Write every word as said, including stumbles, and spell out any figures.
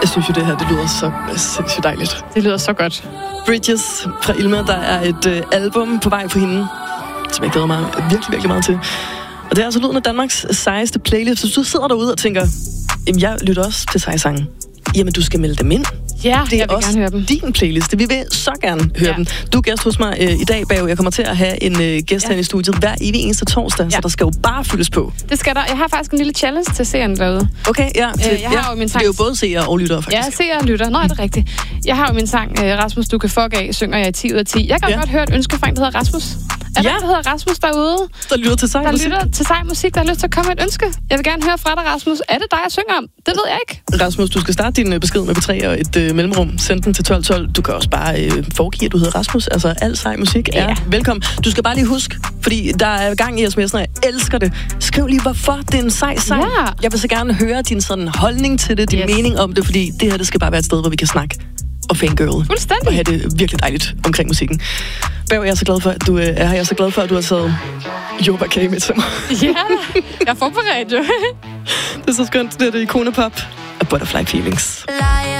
Jeg synes jo, det her det lyder så sindssygt dejligt. Det lyder så godt. Bridges fra Ilma, der er et øh, album på vej for hende, som jeg glæder mig virkelig, virkelig meget til. Og det er altså lyden af Danmarks sejeste playlist. Hvis du sidder derude og tænker, jamen jeg lytter også til seje sange, jamen du skal melde dem ind. Ja, det er jeg vil også gerne høre dem. din playlist. Vi vil så gerne høre ja. dem. Du er gæst hos mig øh, i dag, Bag. Jeg kommer til at have en øh, gæst ja. her i studiet hver evig eneste torsdag, ja. så der skal jo bare fyldes på. Det skal der. Jeg har faktisk en lille challenge til seeren derude. Okay, ja. Til, øh, jeg har ja. jo min sang... Det er jo både seere og lyttere, faktisk. Ja, seere og lytter. Nå, er det rigtigt. Jeg har jo min sang, Rasmus, du kan fuck af, synger jeg i ti ud af ti. Jeg kan ja. godt høre et ønske fra en, der hedder Rasmus. Er der ja. en, der hedder Rasmus derude? Der lytter til sej der musik. Der lytter til sej musik, der har lyst til at komme med et ønske. Jeg vil gerne høre fra dig, Rasmus. Er det dig, jeg synger om? Det ved jeg ikke. Rasmus, du skal starte din besked med B tre og et øh, mellemrum. Send den til tolv tolv. Du kan også bare øh, foregive, at du hedder Rasmus. Altså, al sej musik er ja. velkommen. Du skal bare lige huske, fordi der er gang i sms'en, og jeg elsker det. Skriv lige, hvorfor det er en sej sang. Ja. Jeg vil så gerne høre din sådan holdning til det, din yes. mening om det, fordi det her, det skal bare være et sted, hvor vi kan snakke og fangirl. Fuldstændig. Og have det virkelig dejligt omkring musikken. Bæv, jeg er så glad for, at du er her. Jeg er så glad for, at du har taget jordbærkage med til mig. Ja, jeg er forberedt jo. Det er så skønt. Det er det Icona Pop og Butterfly Feelings.